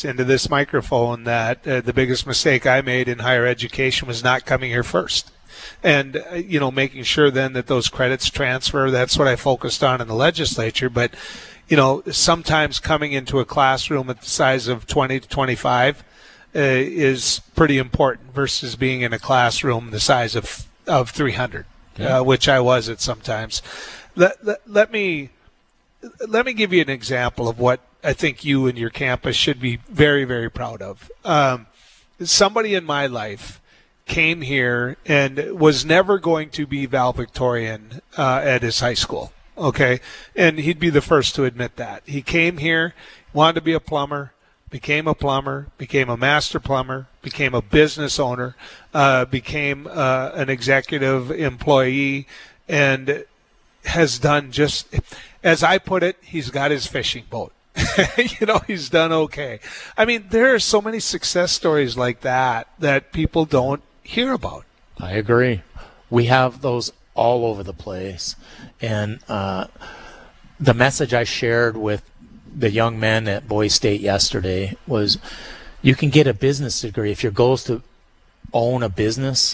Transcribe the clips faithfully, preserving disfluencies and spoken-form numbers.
this into this microphone that uh, the biggest mistake I made in higher education was not coming here first. And, uh, you know, making sure then that those credits transfer. That's what I focused on in the legislature. But, you know, sometimes coming into a classroom at the size of twenty to twenty-five uh, is pretty important versus being in a classroom the size of of three hundred, yeah. uh, which I was at sometimes. Let, let, let me let me give you an example of what I think you and your campus should be very, very proud of. Um, somebody in my life came here and was never going to be valedictorian uh, at his high school, okay? And he'd be the first to admit that. He came here, wanted to be a plumber, became a plumber, became a master plumber, became a business owner, uh, became uh, an executive employee, and has done just, as I put it, he's got his fishing boat. You know, he's done okay. I mean, there are so many success stories like that that people don't hear about. I agree. We have those all over the place. And uh, the message I shared with the young men at Boise State yesterday was you can get a business degree. If your goal is to own a business,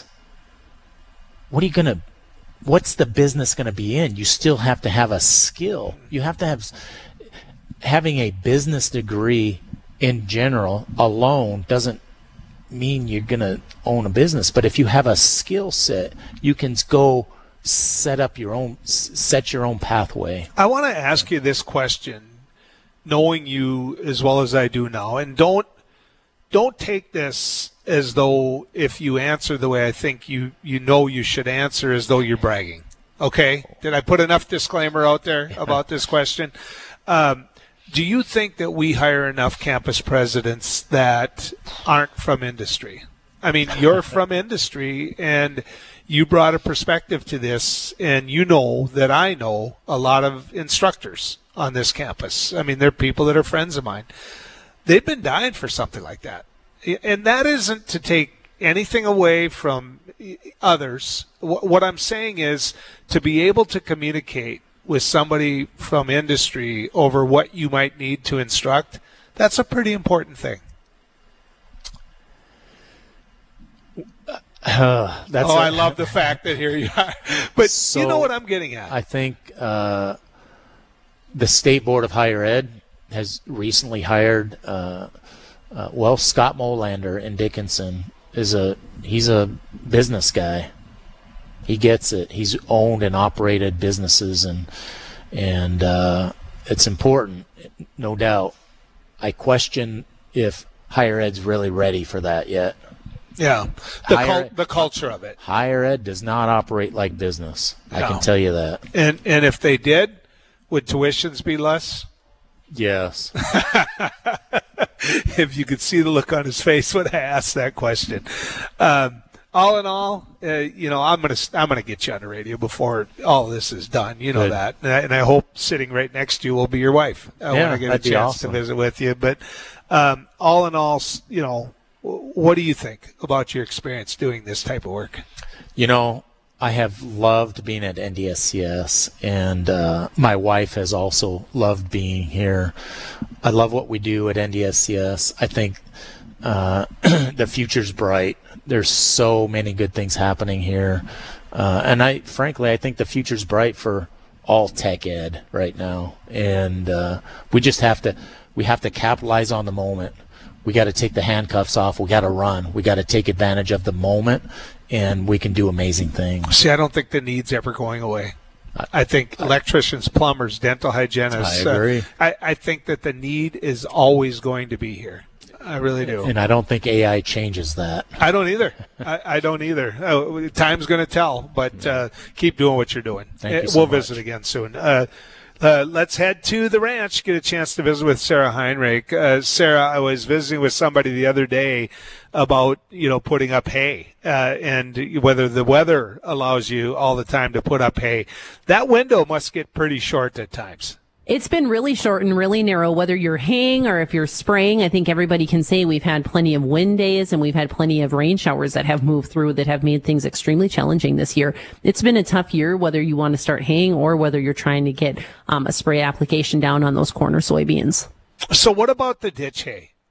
what are you going to, what's the business going to be in? You still have to have a skill. You have to have, having a business degree in general alone doesn't mean you're going to own a business. But if you have a skill set, you can go set up your own, set your own pathway. I want to ask you this question, knowing you as well as I do now, and don't don't take this as though if you answer the way I think you, you know you should answer as though you're bragging. Okay? Did I put enough disclaimer out there about this question? Um, do you think that we hire enough campus presidents that aren't from industry? I mean, you're from industry, and you brought a perspective to this, and you know that I know a lot of instructors on this campus. I mean, they're people that are friends of mine. They've been dying for something like that. And that isn't to take anything away from others. What I'm saying is to be able to communicate with somebody from industry over what you might need to instruct, that's a pretty important thing. Uh, that's oh, a, I love the fact that here you are. But so you know what I'm getting at. I think uh, the State Board of Higher Ed has recently hired, uh, uh, well, Scott Molander in Dickinson is a he's a business guy. He gets it. He's owned and operated businesses, and and uh, it's important, no doubt. I question if higher ed's really ready for that yet. Yeah, the, higher, cul- the culture of it. Higher ed does not operate like business. No. I can tell you that. And and if they did, would tuitions be less? Yes. If you could see the look on his face when I asked that question. Um, all in all, uh, you know, I'm gonna I'm gonna get you on the radio before all this is done. You know Good. that, and I, and I hope sitting right next to you will be your wife. I yeah, want to get a that'd be chance awesome. to visit with you. But um, all in all, you know, what do you think about your experience doing this type of work? You know, I have loved being at N D S C S, and uh, my wife has also loved being here. I love what we do at N D S C S. I think uh, the future's bright. There's so many good things happening here, uh, and I, frankly, I think the future's bright for all tech ed right now. And uh, we just have to, we have to capitalize on the moment. We got to take the handcuffs off. We got to run. We got to take advantage of the moment, and we can do amazing things. See, I don't think the need's ever going away. I think electricians, plumbers, dental hygienists. I agree. Uh, I, I think that the need is always going to be here. I really do. And I don't think A I changes that. I don't either. I, I don't either. Uh, time's going to tell, but uh, keep doing what you're doing. Thank you Uh, so we'll much. visit again soon. Uh, uh, let's head to the ranch, get a chance to visit with Sarah Heinrich. Uh, Sarah, I was visiting with somebody the other day about, you know, putting up hay uh, and whether the weather allows you all the time to put up hay. That window must get pretty short at times. It's been really short and really narrow, whether you're haying or if you're spraying. I think everybody can say we've had plenty of wind days and we've had plenty of rain showers that have moved through that have made things extremely challenging this year. It's been a tough year, whether you want to start haying or whether you're trying to get um, a spray application down on those corner soybeans. So what about the ditch hay?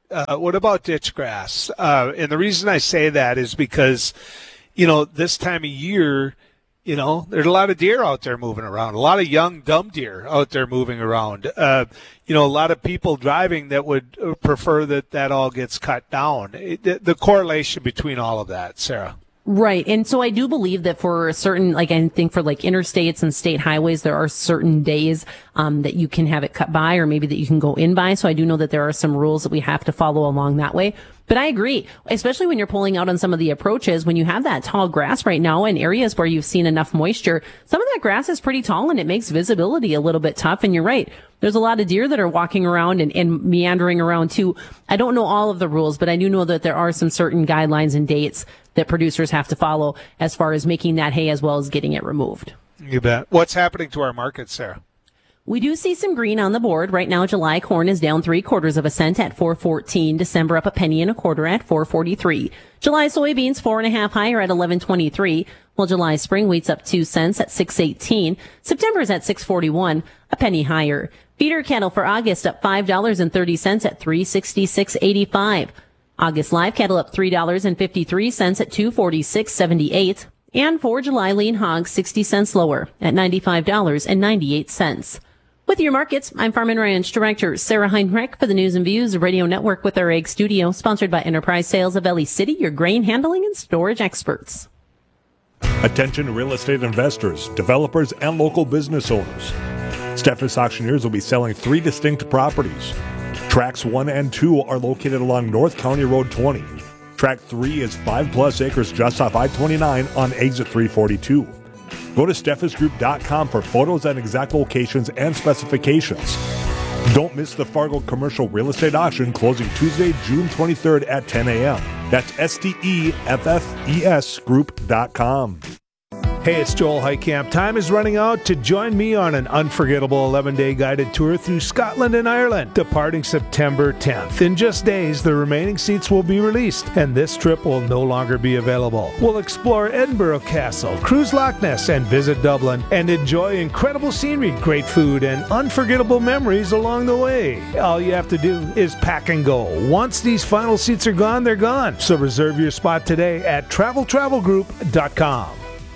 Uh, what about ditch grass? Uh, and the reason I say that is because, you know, this time of year, you know, there's a lot of deer out there moving around, a lot of young dumb deer out there moving around. Uh, you know, a lot of people driving that would prefer that that all gets cut down. It, the, the correlation between all of that, Sarah. Right. And so I do believe that for certain, like I think for like interstates and state highways, there are certain days um, that you can have it cut by or maybe that you can go in by. So I do know that there are some rules that we have to follow along that way. But I agree, especially when you're pulling out on some of the approaches, when you have that tall grass right now in areas where you've seen enough moisture, some of that grass is pretty tall and it makes visibility a little bit tough. And you're right. There's a lot of deer that are walking around and, and meandering around too. I don't know all of the rules, but I do know that there are some certain guidelines and dates that producers have to follow as far as making that hay as well as getting it removed. You bet. What's happening to our market, Sarah? We do see some green on the board. Right now, July corn is down three quarters of a cent at four fourteen. December up a penny and a quarter at four forty-three. July soybeans four and a half higher at eleven twenty-three. While July spring wheat's up two cents at six eighteen. September is at six forty-one, a penny higher. Feeder cattle for August up five dollars and thirty cents at three sixty-six eighty-five. August live cattle up three dollars and fifty-three cents at two forty-six seventy-eight. And for July lean hogs sixty cents lower at ninety-five dollars and ninety-eight cents. With your markets, I'm Farm and Ranch Director Sarah Heinrich for the News and Views Radio Network with our Egg Studio, sponsored by Enterprise Sales of Ellie City, your grain handling and storage experts. Attention real estate investors, developers, and local business owners. Steffes Auctioneers will be selling three distinct properties. Tracks one and two are located along North County Road twenty. Track three is five plus acres just off I twenty-nine on exit three forty-two. Go to steffes group dot com for photos and exact locations and specifications. Don't miss the Fargo Commercial Real Estate Auction closing Tuesday, June twenty-third at ten a.m. That's S T E F F E S group dot com. Hey, it's Joel Heitkamp. Time is running out to join me on an unforgettable eleven-day guided tour through Scotland and Ireland, departing September tenth. In just days, the remaining seats will be released, and this trip will no longer be available. We'll explore Edinburgh Castle, cruise Loch Ness, and visit Dublin, and enjoy incredible scenery, great food, and unforgettable memories along the way. All you have to do is pack and go. Once these final seats are gone, they're gone. So reserve your spot today at travel travel group dot com.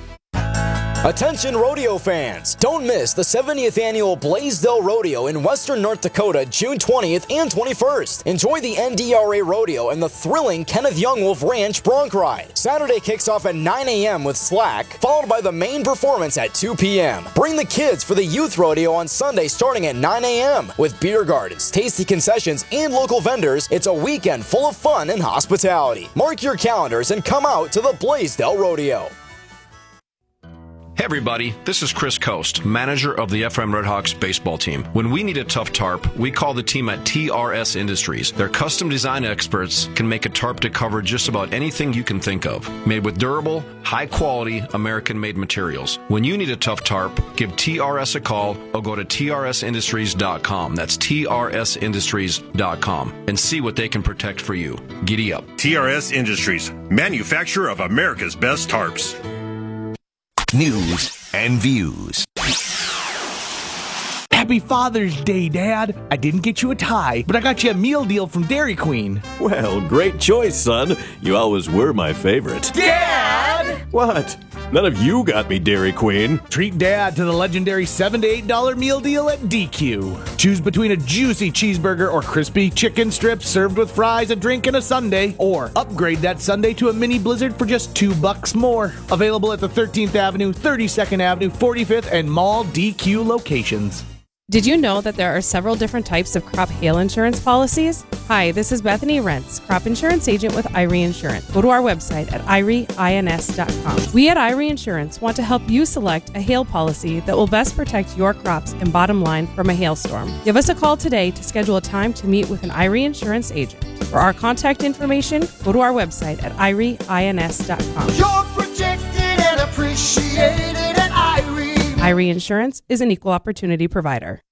Attention rodeo fans! Don't miss the seventieth Annual Blaisdell Rodeo in Western North Dakota, June twentieth and twenty-first. Enjoy the N D R A Rodeo and the thrilling Kenneth Young Wolf Ranch Bronc Ride. Saturday kicks off at nine a.m. with Slack, followed by the main performance at two p.m. Bring the kids for the Youth Rodeo on Sunday starting at nine a.m. With beer gardens, tasty concessions, and local vendors. It's a weekend full of fun and hospitality. Mark your calendars and come out to the Blaisdell Rodeo. Hey everybody, this is Chris Coast, manager of the F M Redhawks baseball team. When we need a tough tarp, we call the team at T R S Industries. Their custom design experts can make a tarp to cover just about anything you can think of. Made with durable, high-quality, American-made materials. When you need a tough tarp, give T R S a call or go to T R S industries dot com. That's T R S industries dot com and see what they can protect for you. Giddy up. T R S Industries, manufacturer of America's best tarps. News and views. Happy Father's Day, Dad. I didn't get you a tie, but I got you a meal deal from Dairy Queen. Well, great choice, son. You always were my favorite. Dad! What? None of you got me Dairy Queen. Treat Dad to the legendary seven to eight dollar meal deal at D Q. Choose between a juicy cheeseburger or crispy chicken strips served with fries, a drink, and a sundae. Or upgrade that sundae to a mini blizzard for just two bucks more. Available at the thirteenth Avenue, thirty-second Avenue, forty-fifth, and Mall D Q locations. Did you know that there are several different types of crop hail insurance policies? Hi, this is Bethany Rentz, crop insurance agent with I R E Insurance. Go to our website at I R E ins dot com. We at I R E Insurance want to help you select a hail policy that will best protect your crops and bottom line from a hailstorm. Give us a call today to schedule a time to meet with an I R E Insurance agent. For our contact information, go to our website at I R E ins dot com. You're protected and appreciated at I R E. I R E Insurance is an equal opportunity provider.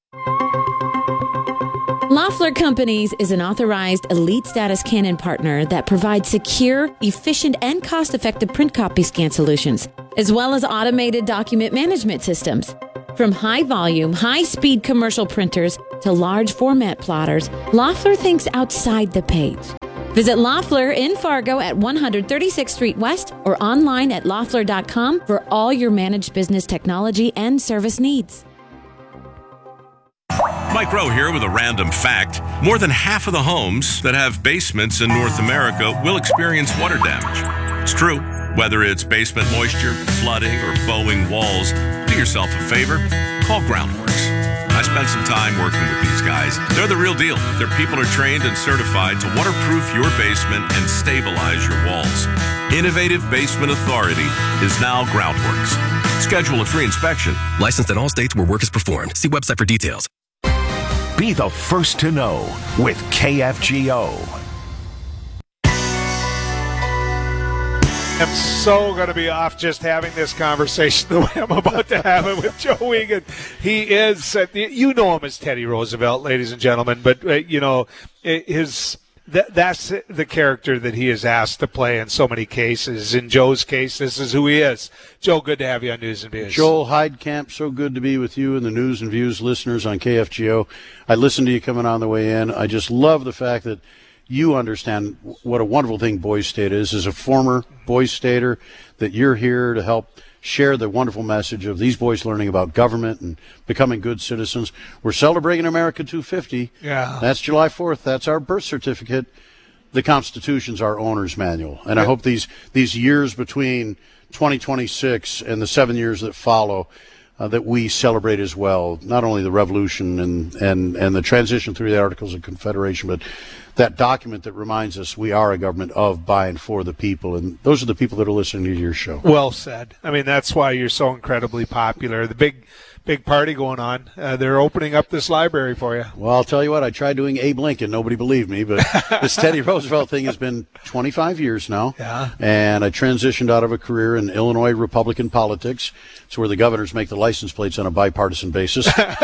Loeffler Companies is an authorized elite status Canon partner that provides secure, efficient, and cost-effective print copy scan solutions, as well as automated document management systems. From high-volume, high-speed commercial printers to large format plotters, Loeffler thinks outside the page. Visit Loeffler in Fargo at one thirty-sixth Street West or online at loeffler dot com for all your managed business technology and service needs. Mike Rowe here with a random fact. More than half of the homes that have basements in North America will experience water damage. It's true. Whether it's basement moisture, flooding, or bowing walls, do yourself a favor. Call Groundworks. I spent some time working with these guys. They're the real deal. Their people are trained and certified to waterproof your basement and stabilize your walls. Innovative Basement Authority is now Groundworks. Schedule a free inspection. Licensed in all states where work is performed. See website for details. Be the first to know with K F G O. I'm so going to be off just having this conversation the way I'm about to have it with Joe Wiegand. He is, uh, you know him as Teddy Roosevelt, ladies and gentlemen, but, uh, you know, his that, that's the character that he is asked to play in so many cases. In Joe's case, this is who he is. Joe, good to have you on News and Views. Joel Heidkamp, so good to be with you and the News and Views listeners on K F G O. I listened to you coming on the way in. I just love the fact that you understand what a wonderful thing Boys State is. As a former Boys Stater, that you're here to help share the wonderful message of these boys learning about government and becoming good citizens. We're celebrating America two fifty. Yeah. That's July fourth. That's our birth certificate. The Constitution's our owner's manual. And I hope these, these years between twenty twenty-six and the seven years that follow, Uh, that we celebrate as well, not only the revolution and, and, and the transition through the Articles of Confederation, but that document that reminds us we are a government of, by, and for the people. And those are the people that are listening to your show. Well said. I mean, that's why you're so incredibly popular. The big big party going on. Uh, they're opening up this library for you. Well, I'll tell you what, I tried doing Abe Lincoln. Nobody believed me, but this Teddy Roosevelt thing has been twenty-five years now. Yeah. And I transitioned out of a career in Illinois Republican politics. It's where the governors make the license plates on a bipartisan basis.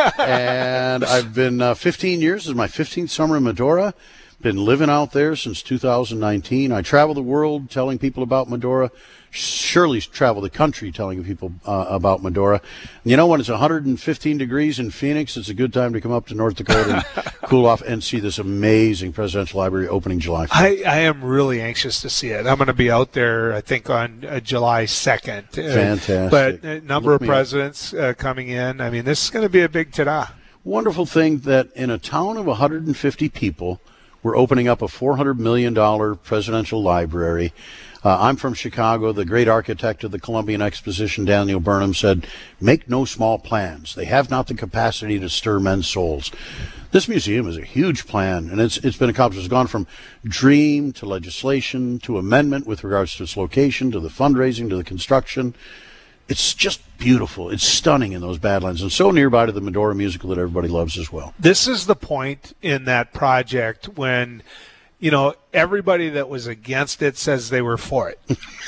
And I've been uh, fifteen years. This is my fifteenth summer in Medora. Been living out there since two thousand nineteen. I travel the world telling people about Medora. Surely travel the country telling people uh, about Medora. And you know, when it's one hundred fifteen degrees in Phoenix, it's a good time to come up to North Dakota and cool off and see this amazing presidential library opening July fourth. I, I am really anxious to see it. I'm going to be out there, I think, on uh, July second. Fantastic. Uh, but a number Look of presidents uh, coming in. I mean, this is going to be a big ta-da. Wonderful thing that in a town of one hundred fifty people, we're opening up a four hundred million dollars presidential library. Uh, I'm from Chicago. The great architect of the Columbian Exposition, Daniel Burnham, said, "Make no small plans. They have not the capacity to stir men's souls." This museum is a huge plan, and it's it's been accomplished. It's gone from dream to legislation to amendment with regards to its location, to the fundraising, to the construction. It's just beautiful. It's stunning in those Badlands, and so nearby to the Medora musical that everybody loves as well. This is the point in that project when, you know, everybody that was against it says they were for it.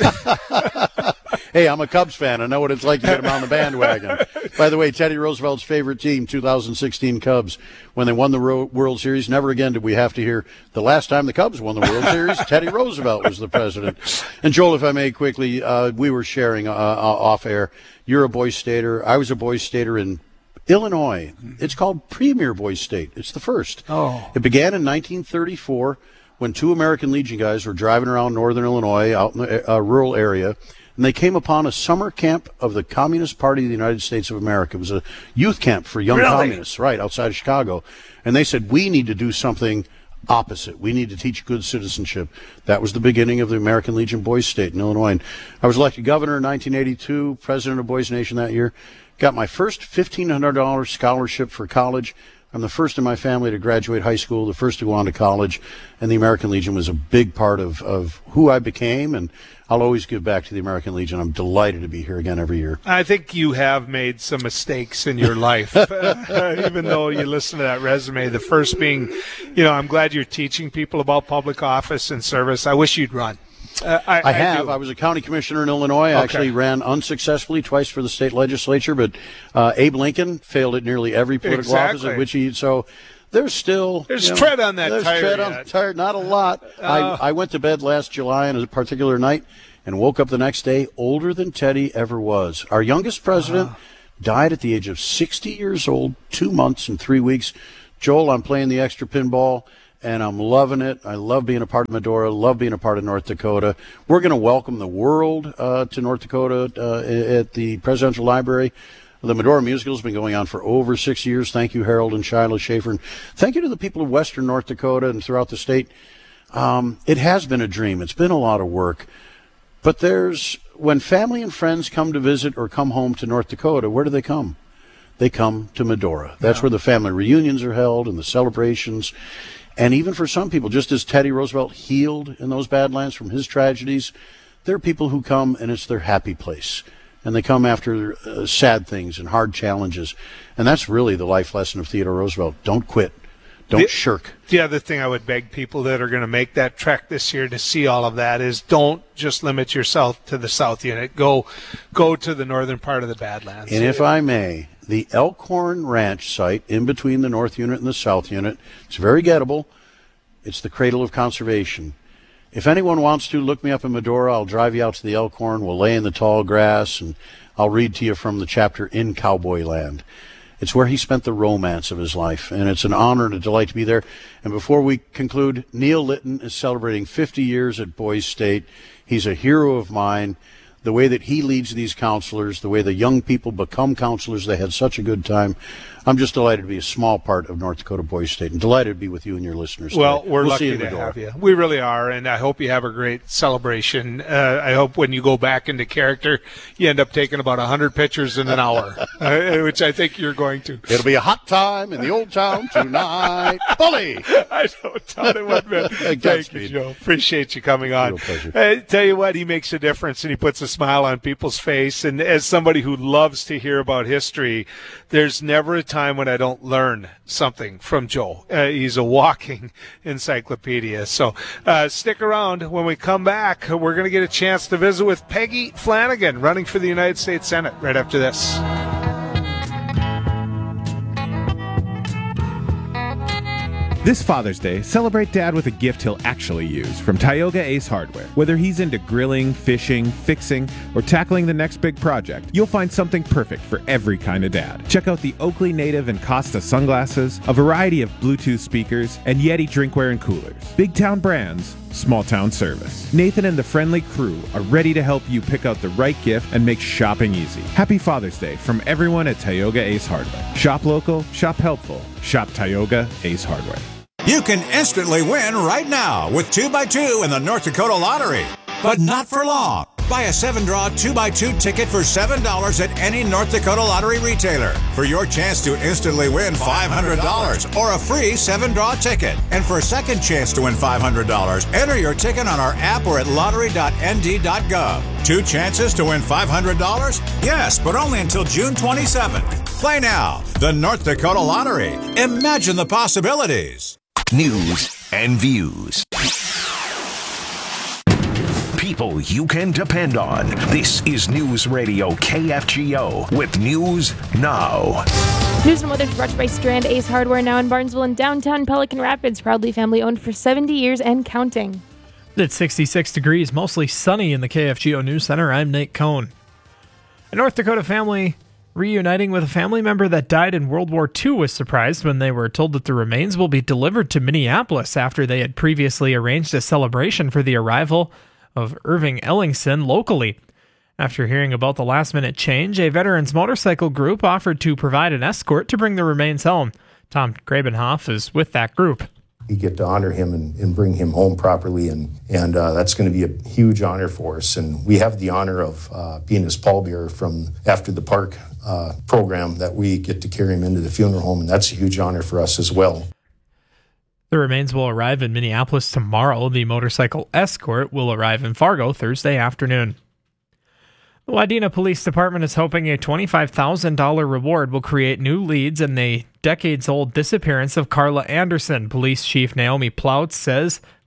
Hey, I'm a Cubs fan. I know what it's like to get them on the bandwagon. By the way, Teddy Roosevelt's favorite team, two thousand sixteen Cubs, when they won the World Series, never again did we have to hear the last time the Cubs won the World Series, Teddy Roosevelt was the president. And Joel, if I may quickly, uh, we were sharing uh, off air. You're a Boys Stater. I was a Boys Stater in Illinois. It's called Premier Boys State. It's the first. Oh. It began in nineteen thirty-four when two American Legion guys were driving around northern Illinois out in the uh, rural area, and they came upon a summer camp of the Communist Party of the United States of America. It was a youth camp for young Really? communists, right, outside of Chicago. And they said, we need to do something opposite. We need to teach good citizenship. That was the beginning of the American Legion Boys State in Illinois. And I was elected governor in nineteen eighty-two, president of Boys Nation that year. Got my first fifteen hundred dollars scholarship for college. I'm the first in my family to graduate high school, the first to go on to college, and the American Legion was a big part of, of who I became, and I'll always give back to the American Legion. I'm delighted to be here again every year. I think you have made some mistakes in your life, uh, even though you listen to that resume. The first being, you know, I'm glad you're teaching people about public office and service. I wish you'd run. Uh, I, I have. I, I was a county commissioner in Illinois. I Okay. actually ran unsuccessfully twice for the state legislature, but uh, Abe Lincoln failed at nearly every political office Exactly. at which he. So there's still There's you know, tread on that there's tire tread on yet. the tire. Not a lot. Uh, I I went to bed last July on a particular night and woke up the next day older than Teddy ever was. Our youngest president Uh-huh. died at the age of sixty years old, two months and three weeks. Joel, I'm playing the extra pinball, and I'm loving it. I love being a part of Medora, love being a part of North Dakota. We're going to welcome the world uh, to North Dakota uh, at the Presidential Library. The Medora Musical has been going on for over six years. Thank you, Harold and Shiloh Schaefer. And thank you to the people of Western North Dakota and throughout the state. Um, it has been a dream. It's been a lot of work. But there's, when family and friends come to visit or come home to North Dakota, where do they come? They come to Medora. That's yeah. where the family reunions are held and the celebrations. And even for some people, just as Teddy Roosevelt healed in those Badlands from his tragedies, there are people who come and it's their happy place. And they come after uh, sad things and hard challenges. And that's really the life lesson of Theodore Roosevelt. Don't quit. Don't the, shirk. The other thing I would beg people that are going to make that trek this year to see all of that is don't just limit yourself to the South Unit. Go go to the northern part of the Badlands. And if I may, the Elkhorn Ranch site in between the North Unit and the South Unit, it's very gettable. It's the cradle of conservation. If anyone wants to, look me up in Medora. I'll drive you out to the Elkhorn. We'll lay in the tall grass, and I'll read to you from the chapter In Cowboy Land. It's where he spent the romance of his life, and it's an honor and a delight to be there. And before we conclude, Neil Litton is celebrating fifty years at Boys State. He's a hero of mine. The way that he leads these counselors, the way the young people become counselors, they had such a good time. I'm just delighted to be a small part of North Dakota Boys State and delighted to be with you and your listeners. Well, today. we're we'll lucky to have you. We really are, and I hope you have a great celebration. Uh, I hope when you go back into character, you end up taking about one hundred pictures in an hour, uh, which I think you're going to. It'll be a hot time in the old town tonight. Bully! I don't doubt it one bit. Thank you, Joe. Appreciate you coming on. Real pleasure. I tell you what, he makes a difference, and he puts a smile on people's face. And as somebody who loves to hear about history, there's never a time when I don't learn something from Joe. Uh, he's a walking encyclopedia. So uh, stick around. When we come back, we're going to get a chance to visit with Peggy Flanagan, running for the United States Senate, right after this. This Father's Day, celebrate Dad with a gift he'll actually use from Tioga Ace Hardware. Whether he's into grilling, fishing, fixing, or tackling the next big project, you'll find something perfect for every kind of dad. Check out the Oakley Native and Costa sunglasses, a variety of Bluetooth speakers, and Yeti drinkware and coolers. Big town brands, small town service. Nathan and the friendly crew are ready to help you pick out the right gift and make shopping easy. Happy Father's Day from everyone at Tioga Ace Hardware. Shop local, shop helpful, shop Tioga Ace Hardware. You can instantly win right now with two by two in the North Dakota Lottery. But not for long. Buy a seven-draw two by two ticket for seven dollars at any North Dakota Lottery retailer for your chance to instantly win five hundred dollars or a free seven-draw ticket. And for a second chance to win five hundred dollars, enter your ticket on our app or at lottery dot n d dot gov. Two chances to win five hundred dollars? Yes, but only until June twenty-seventh. Play now. The North Dakota Lottery. Imagine the possibilities. News and views. People you can depend on. This is News Radio K F G O with News Now. News and weather brought to you by Strand Ace Hardware, now in Barnesville and downtown Pelican Rapids. Proudly family owned for seventy years and counting. It's sixty-six degrees, mostly sunny in the K F G O News Center. I'm Nate Cohn. A North Dakota family reuniting with a family member that died in World War Two was surprised when they were told that the remains will be delivered to Minneapolis after they had previously arranged a celebration for the arrival of Irving Ellingson locally. After hearing about the last-minute change, a veterans motorcycle group offered to provide an escort to bring the remains home. Tom Grabenhoff is with that group. We get to honor him and, and bring him home properly, and, and uh, that's going to be a huge honor for us. And we have the honor of uh, being his pallbearer from After the Park uh, program, that we get to carry him into the funeral home, and that's a huge honor for us as well. The remains will arrive in Minneapolis tomorrow. The motorcycle escort will arrive in Fargo Thursday afternoon. The Wadena Police Department is hoping a twenty-five thousand dollars reward will create new leads in the decades-old disappearance of Carla Anderson. Police Chief Naomi Ploutz says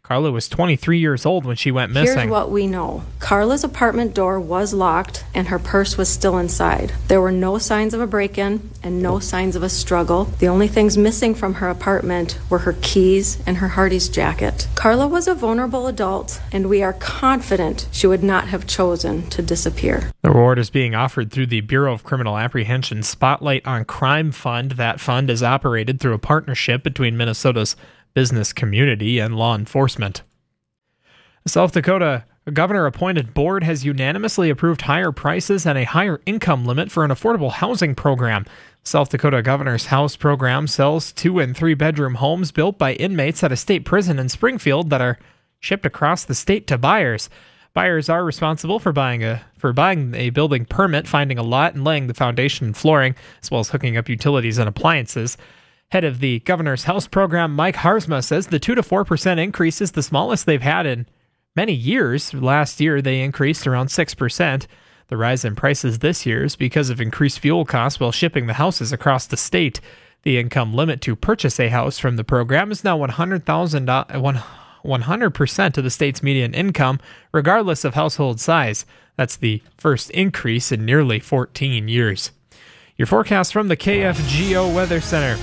Carla was twenty-three years old when she went missing. Here's what we know. Carla's apartment door was locked and her purse was still inside. There were no signs of a break-in and no signs of a struggle. The only things missing from her apartment were her keys and her Hardee's jacket. Carla was a vulnerable adult, and we are confident she would not have chosen to disappear. The reward is being offered through the Bureau of Criminal Apprehension Spotlight on Crime Fund. That fund is operated through a partnership between Minnesota's business community and law enforcement. The South Dakota governor-appointed board has unanimously approved higher prices and a higher income limit for an affordable housing program. South Dakota Governor's House program sells two and three bedroom homes built by inmates at a state prison in Springfield that are shipped across the state to buyers. Buyers are responsible for buying a for buying a building permit, finding a lot, and laying the foundation and flooring, as well as hooking up utilities and appliances. Head of the Governor's House program, Mike Harzma, says the two to four percent increase is the smallest they've had in many years. Last year, they increased around six percent. The rise in prices this year is because of increased fuel costs while shipping the houses across the state. The income limit to purchase a house from the program is now one hundred thousand dollars, one hundred percent of the state's median income, regardless of household size. That's the first increase in nearly fourteen years. Your forecast from the K F G O Weather Center.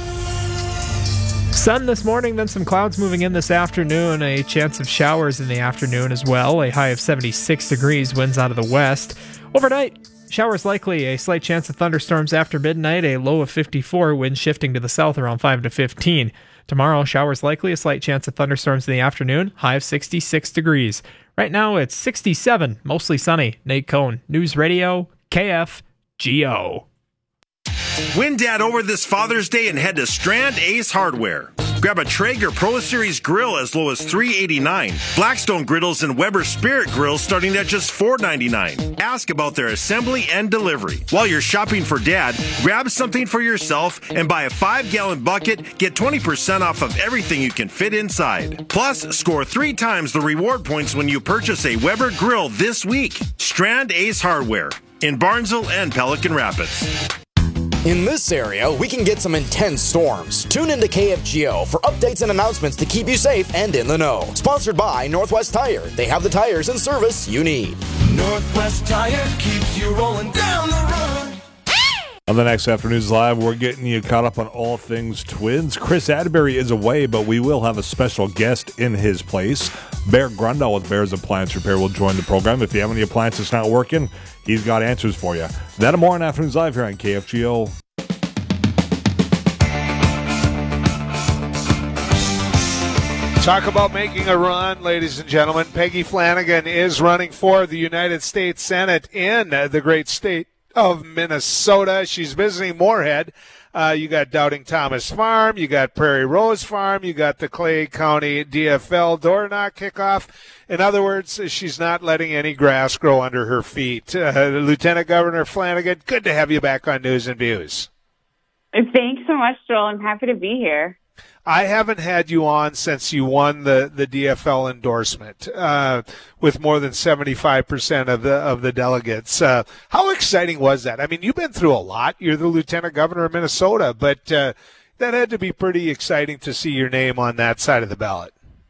Sun this morning, then some clouds moving in this afternoon. A chance of showers in the afternoon as well. A high of seventy-six degrees, winds out of the west. Overnight, showers likely. A slight chance of thunderstorms after midnight. A low of fifty-four, wind shifting to the south around five to fifteen. Tomorrow, showers likely. A slight chance of thunderstorms in the afternoon. High of sixty-six degrees. Right now, it's sixty-seven, mostly sunny. Nate Cohn, News Radio, K F G O. Win Dad over this Father's Day and head to Strand Ace Hardware. Grab a Traeger Pro Series grill as low as three dollars and eighty-nine cents. Blackstone griddles and Weber Spirit grills starting at just four dollars and ninety-nine cents. Ask about their assembly and delivery. While you're shopping for Dad, grab something for yourself and buy a five gallon bucket. Get twenty percent off of everything you can fit inside. Plus, score three times the reward points when you purchase a Weber grill this week. Strand Ace Hardware in Barnesville and Pelican Rapids. In this area, we can get some intense storms. Tune into K F G O for updates and announcements to keep you safe and in the know. Sponsored by Northwest Tire. They have the tires and service you need. Northwest Tire keeps you rolling down the road. On the next Afternoons Live, we're getting you caught up on all things Twins. Chris Atterbury is away, but we will have a special guest in his place. Bear Grundle with Bear's Appliance Repair will join the program. If you have any appliances not working, he's got answers for you. That and more on Afternoons Live here on K F G O. Talk about making a run, ladies and gentlemen. Peggy Flanagan is running for the United States Senate in the great state of Minnesota. She's visiting Moorhead. Uh, you got Doubting Thomas Farm, you got Prairie Rose Farm, you got the Clay County D F L door knock kickoff. In other words, she's not letting any grass grow under her feet. Uh, Lieutenant Governor Flanagan, good to have you back on News and Views. Thanks so much, Joel. I'm happy to be here. I haven't had you on since you won the, the D F L endorsement uh, with more than seventy-five percent of the of the delegates. Uh, how exciting was that? I mean, you've been through a lot. You're the Lieutenant Governor of Minnesota, but uh, that had to be pretty exciting to see your name on that side of the ballot.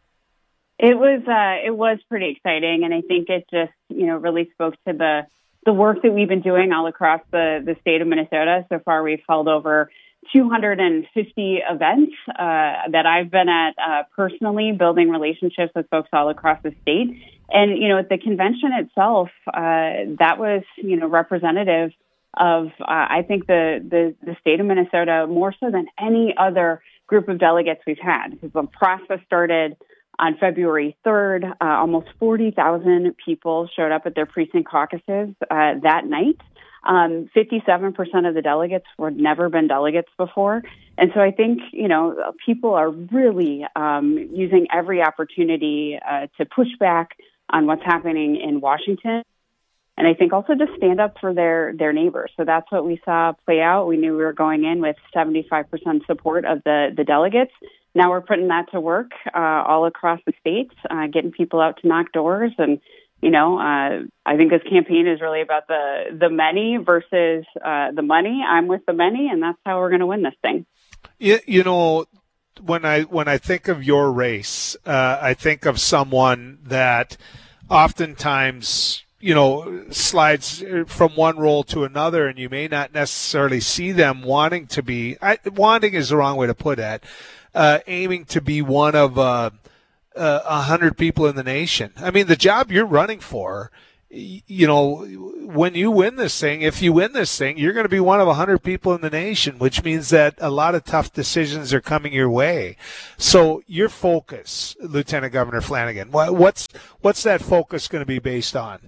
It was uh, it was pretty exciting, and I think it just you know really spoke to the the work that we've been doing all across the the state of Minnesota. So far, we've held over two hundred fifty events uh, that I've been at uh, personally, building relationships with folks all across the state. And, you know, at the convention itself, uh, that was, you know, representative of, uh, I think, the, the, the state of Minnesota more so than any other group of delegates we've had. Because the process started on February third, uh, almost forty thousand people showed up at their precinct caucuses uh, that night. Um, fifty-seven percent of the delegates were never been delegates before. And so I think, you know, people are really um, using every opportunity uh, to push back on what's happening in Washington. And I think also to stand up for their, their neighbors. So that's what we saw play out. We knew we were going in with seventy-five percent support of the, the delegates. Now we're putting that to work uh, all across the states, uh, getting people out to knock doors. And You know, uh, I think this campaign is really about the the many versus uh, the money. I'm with the many, and that's how we're going to win this thing. You, you know, when I when I think of your race, uh, I think of someone that oftentimes, you know, slides from one role to another, and you may not necessarily see them wanting to be, I, wanting is the wrong way to put it, uh, aiming to be one of uh, uh, a hundred people in the nation. I mean, the job you're running for, you know, when you win this thing, if you win this thing, you're going to be one of a hundred people in the nation, which means that a lot of tough decisions are coming your way. So your focus, Lieutenant Governor Flanagan, what's what's that focus going to be based on?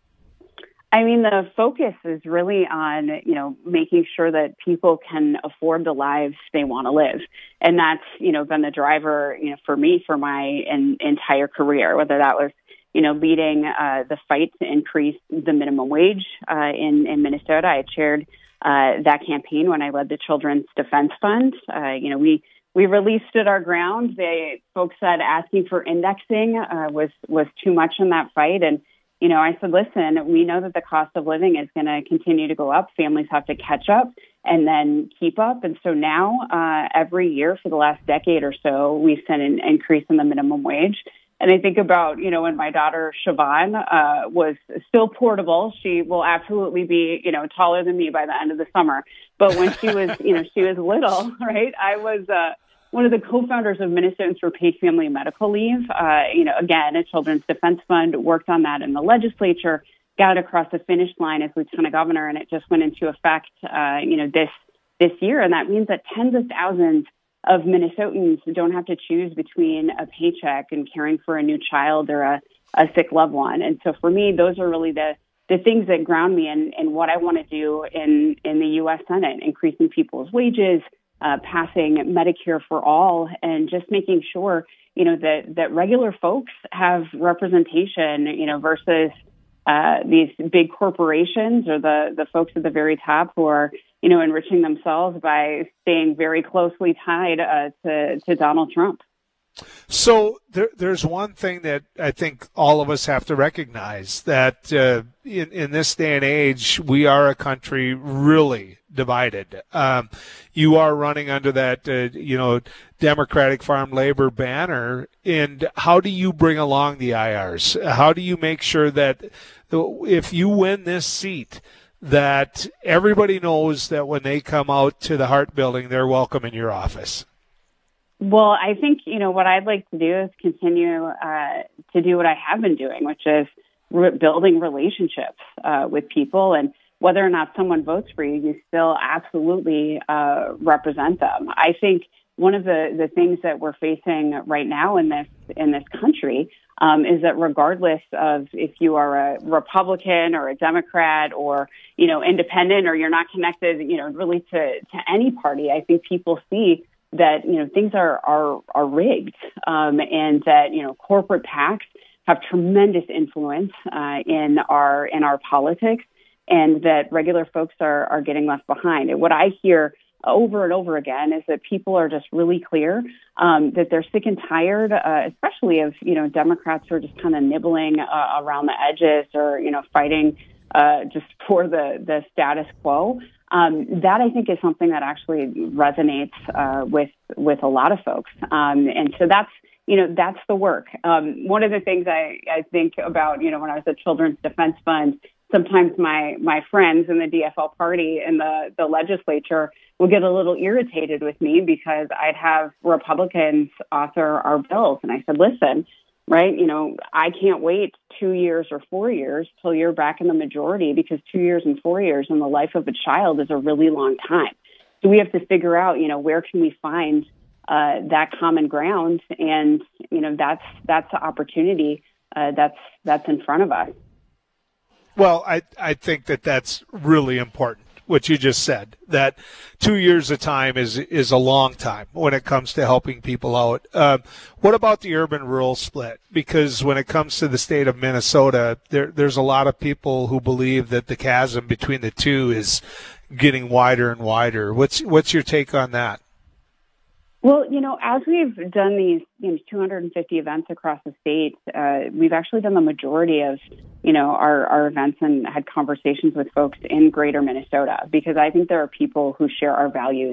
I mean, the focus is really on, you know, making sure that people can afford the lives they want to live. And that's, you know, been the driver, you know, for me for my in, entire career, whether that was, you know, leading uh, the fight to increase the minimum wage uh, in, in Minnesota. I chaired uh, that campaign when I led the Children's Defense Fund. Uh, you know, we we released stood our ground. They folks said asking for indexing uh, was was too much in that fight, and you know, I said, listen, we know that the cost of living is going to continue to go up. Families have to catch up and then keep up. And so now, uh, every year for the last decade or so, we've seen an increase in the minimum wage. And I think about, you know, when my daughter Siobhan uh, was still portable, she will absolutely be, you know, taller than me by the end of the summer. But when she was, you know, she was little, right, I was uh, one of the co-founders of Minnesotans for Paid Family Medical Leave. Uh, you know, again, a Children's Defense Fund, worked on that in the legislature, got it across the finish line as Lieutenant Governor, and it just went into effect, uh, you know, this this year. And that means that tens of thousands of Minnesotans don't have to choose between a paycheck and caring for a new child or a, a sick loved one. And so for me, those are really the the things that ground me in, in what I want to do in, in the U S Senate, increasing people's wages, Uh, passing Medicare for all, and just making sure, you know, that, that regular folks have representation, you know, versus uh, these big corporations or the, the folks at the very top who are, you know, enriching themselves by staying very closely tied uh, to, to Donald Trump. So there, there's one thing that I think all of us have to recognize, that uh, in, in this day and age, we are a country really divided. Um, you are running under that, uh, you know, Democratic Farm Labor banner. And how do you bring along the I Rs? How do you make sure that if you win this seat, that everybody knows that when they come out to the Hart Building, they're welcome in your office? Well, I think, you know, what I'd like to do is continue uh, to do what I have been doing, which is re- building relationships uh, with people. And whether or not someone votes for you, you still absolutely uh, represent them. I think one of the, the things that we're facing right now in this in this country um, is that regardless of if you are a Republican or a Democrat or, you know, independent, or you're not connected, you know, really to, to any party, I think people see that, you know, things are, are, are rigged, um, and that, you know, corporate PACs have tremendous influence uh, in our in our politics, and that regular folks are, are getting left behind. And what I hear over and over again is that people are just really clear um, that they're sick and tired, uh, especially of, you know, Democrats who are just kind of nibbling uh, around the edges, or, you know, fighting uh, just for the, the status quo. Um, that I think is something that actually resonates uh, with with a lot of folks, um, and so that's you know that's the work. Um, one of the things I, I think about, you know, when I was at Children's Defense Fund, sometimes my my friends in the D F L party in the the legislature would get a little irritated with me because I'd have Republicans author our bills, and I said, listen. Right. You know, I can't wait two years or four years till you're back in the majority, because two years and four years in the life of a child is a really long time. So we have to figure out, you know, where can we find uh, that common ground? And, you know, that's that's the opportunity uh, that's that's in front of us. Well, I, I think that that's really important, what you just said, that two years of time is is a long time when it comes to helping people out. Uh, what about the urban-rural split? Because when it comes to the state of Minnesota, there, there's a lot of people who believe that the chasm between the two is getting wider and wider. What's what's your take on that? Well, you know, as we've done these, you know, two hundred fifty events across the state, uh, we've actually done the majority of, you know, our, our events and had conversations with folks in greater Minnesota, because I think there are people who share our values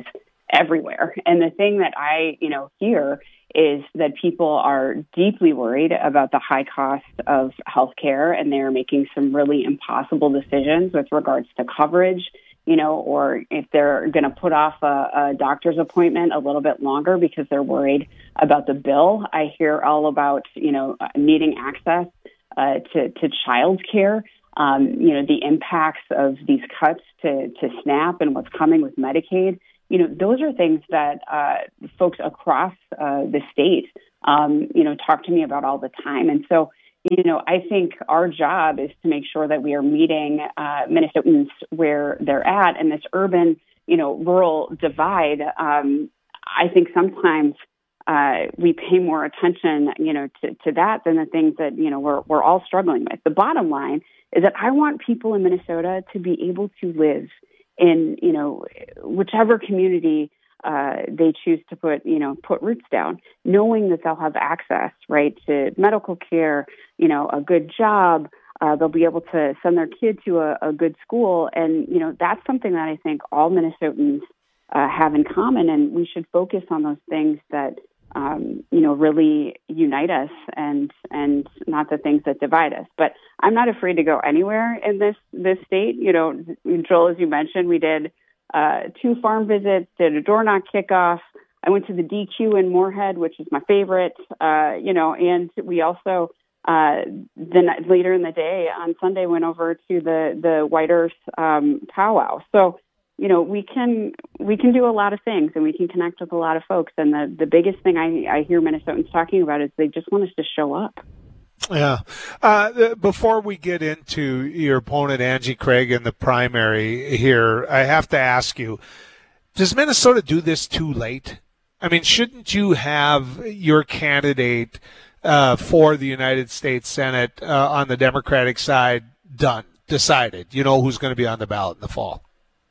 everywhere. And the thing that I, you know, hear is that people are deeply worried about the high cost of healthcare, and they're making some really impossible decisions with regards to coverage, you know, or if they're going to put off a, a doctor's appointment a little bit longer because they're worried about the bill. I hear all about, you know, needing access uh, to, to child care, um, you know, the impacts of these cuts to, to SNAP and what's coming with Medicaid. You know, those are things that uh, folks across uh, the state, um, you know, talk to me about all the time. And so, you know, I think our job is to make sure that we are meeting uh, Minnesotans where they're at. And this urban, you know, rural divide, um, I think sometimes uh, we pay more attention, you know, to, to that than the things that, you know, we're, we're all struggling with. The bottom line is that I want people in Minnesota to be able to live in, you know, whichever community uh, they choose to put, you know, put roots down, knowing that they'll have access, right, to medical care, you know, a good job. Uh, they'll be able to send their kid to a, a good school. And, you know, that's something that I think all Minnesotans uh, have in common. And we should focus on those things that, um, you know, really unite us and and not the things that divide us. But I'm not afraid to go anywhere in this, this state. You know, Joel, as you mentioned, we did uh, two farm visits, did a door knock kickoff. I went to the D Q in Moorhead, which is my favorite, uh, you know, and we also uh, then later in the day on Sunday went over to the, the White Earth um, powwow. So, you know, we can we can do a lot of things, and we can connect with a lot of folks. And the, the biggest thing I, I hear Minnesotans talking about is they just want us to show up. Yeah. Uh, before we get into your opponent, Angie Craig, in the primary here, I have to ask you, does Minnesota do this too late? I mean, shouldn't you have your candidate uh, for the United States Senate uh, on the Democratic side done, decided? You know who's going to be on the ballot in the fall?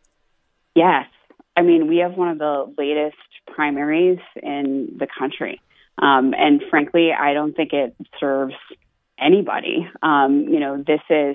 Yes. I mean, we have one of the latest primaries in the country. Um, and frankly, I don't think it serves anybody. Um, you know, this is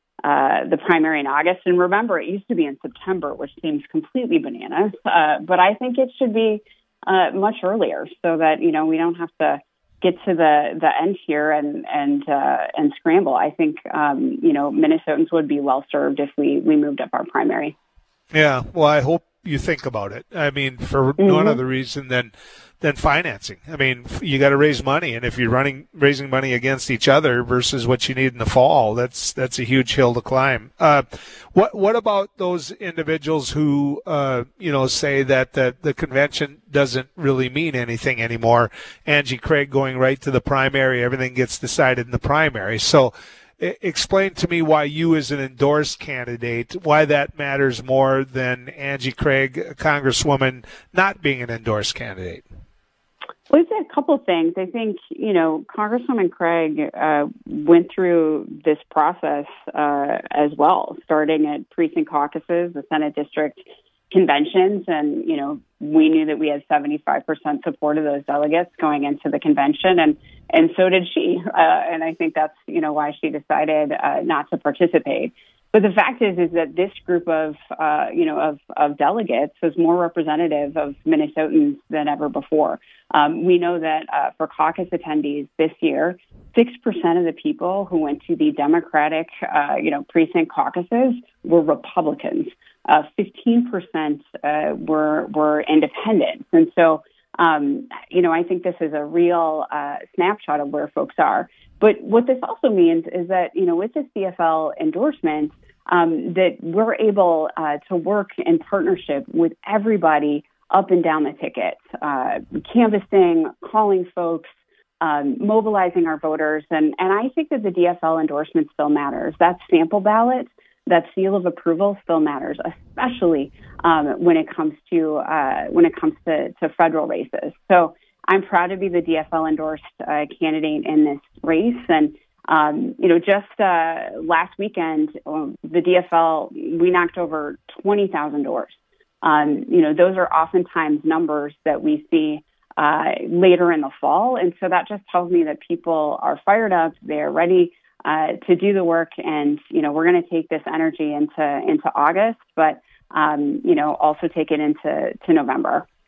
uh, the primary in August. And remember, it used to be in September, which seems completely bananas. Uh, but I think it should be uh, much earlier so that, you know, we don't have to get to the, the end here and and uh, and scramble. I think, um, you know, Minnesotans would be well served if we, we moved up our primary. Yeah, well, I hope you think about it. I mean, for mm-hmm. no other reason than than financing. I mean, you got to raise money, and if you're running raising money against each other versus what you need in the fall, that's that's a huge hill to climb. Uh, what what about those individuals who uh, you know say that the the convention doesn't really mean anything anymore? Angie Craig going right to the primary, everything gets decided in the primary. So, explain to me why you, as an endorsed candidate, why that matters more than Angie Craig, a congresswoman, not being an endorsed candidate. Well, it's a couple of things. I think, you know, Congresswoman Craig uh, went through this process uh, as well, starting at precinct caucuses, the Senate district conventions, and, you know, we knew that we had seventy-five percent support of those delegates going into the convention, and and so did she. Uh, and I think that's, you know, why she decided uh, not to participate. But the fact is, is that this group of, uh, you know, of, of delegates was more representative of Minnesotans than ever before. Um, we know that uh, for caucus attendees this year, six percent of the people who went to the Democratic, uh, you know, precinct caucuses were Republicans. Uh, fifteen percent uh, were were independents. And so, um, you know, I think this is a real uh, snapshot of where folks are. But what this also means is that, you know, with this C F L endorsement, um, that we're able uh, to work in partnership with everybody up and down the ticket, uh, canvassing, calling folks, um, mobilizing our voters. And, and I think that the D F L endorsement still matters. That sample ballot, that seal of approval still matters, especially um, when it comes to uh, when it comes to, to federal races. So I'm proud to be the D F L endorsed uh, candidate in this race. And, um, you know, just uh, last weekend, um, the D F L, we knocked over twenty thousand doors. Um, you know, those are oftentimes numbers that we see uh, later in the fall. And so that just tells me that people are fired up. They're ready uh, to do the work. And, you know, we're going to take this energy into into August, but, um, you know, also take it into to November.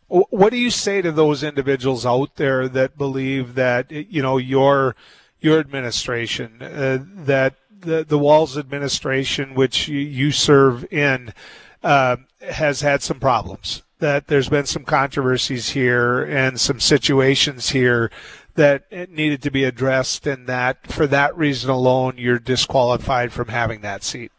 What do you say to those individuals out there that believe that, you know, your your administration, uh, that the, the Walz administration, which you, you serve in, uh, has had some problems, that there's been some controversies here and some situations here that it needed to be addressed, and that for that reason alone, you're disqualified from having that seat?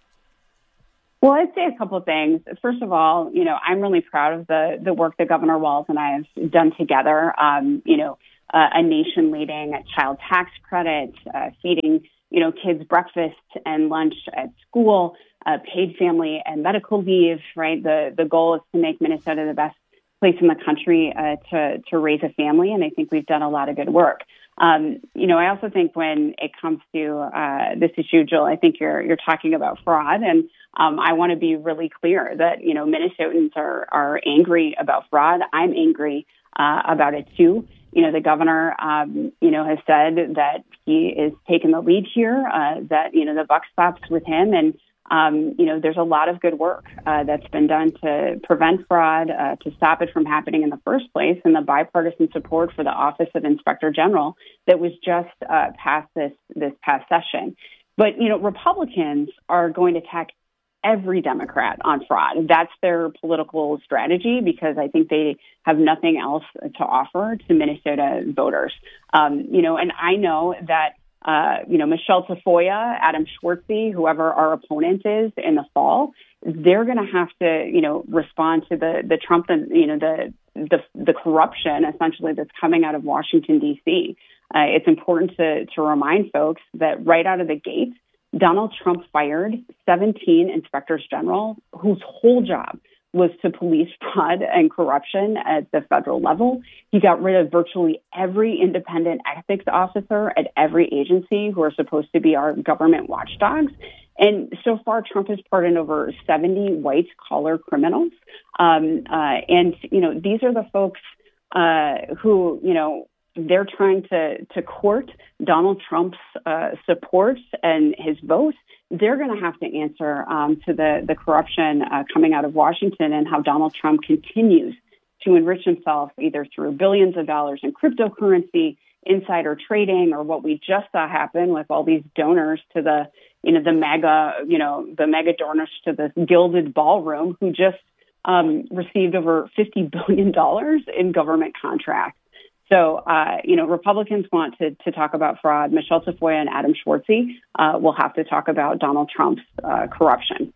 Well, I'd say a couple of things. First of all, you know, I'm really proud of the the work that Governor Walz and I have done together. Um, you know, uh, a nation-leading child tax credit, uh, feeding, you know, kids breakfast and lunch at school, uh, paid family and medical leave, right? The the goal is to make Minnesota the best place in the country uh, to to raise a family, and I think we've done a lot of good work. Um, you know, I also think when it comes to uh, this issue, Joel, I think you're you're talking about fraud, and um, I want to be really clear that, you know, Minnesotans are are angry about fraud. I'm angry uh, about it too. You know, the governor, um, you know, has said that he is taking the lead here. Uh, that you know the buck stops with him, and um, you know, there's a lot of good work uh, that's been done to prevent fraud, uh, to stop it from happening in the first place, and the bipartisan support for the Office of Inspector General that was just uh, passed this this past session. But you know, Republicans are going to attack every Democrat on fraud. That's their political strategy, because I think they have nothing else to offer to Minnesota voters. Um, you know, and I know that, uh, you know, Michelle Tafoya, Adam Schwartzy, whoever our opponent is in the fall, they're going to have to, you know, respond to the, the Trump and, you know, the, the, the corruption essentially that's coming out of Washington, D C. Uh, it's important to, to remind folks that right out of the gate, Donald Trump fired seventeen inspectors general whose whole job was to police fraud and corruption at the federal level. He got rid of virtually every independent ethics officer at every agency who are supposed to be our government watchdogs. And so far, Trump has pardoned over seventy white-collar criminals. Um, uh, and, you know, these are the folks uh, who, you know, they're trying to, to court Donald Trump's uh, support and his vote. They're going to have to answer um, to the, the corruption uh, coming out of Washington, and how Donald Trump continues to enrich himself either through billions of dollars in cryptocurrency, insider trading, or what we just saw happen with all these donors to the, you know, the mega, you know, the mega donors to the gilded ballroom, who just um, received over fifty billion dollars in government contracts. So, uh, you know, Republicans want to, to talk about fraud. Michelle Tafoya and Adam Schwartzy uh, will have to talk about Donald Trump's uh, corruption.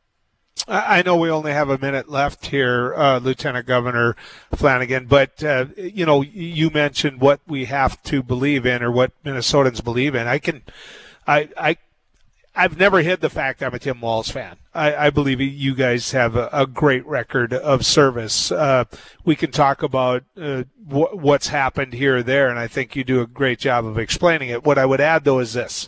I know we only have a minute left here, uh, Lieutenant Governor Flanagan, but, uh, you know, you mentioned what we have to believe in, or what Minnesotans believe in. I can, I, I, I've never hid the fact I'm a Tim Walz fan. I, I believe you guys have a, a great record of service. Uh, we can talk about uh, w- what's happened here or there, and I think you do a great job of explaining it. What I would add, though, is this.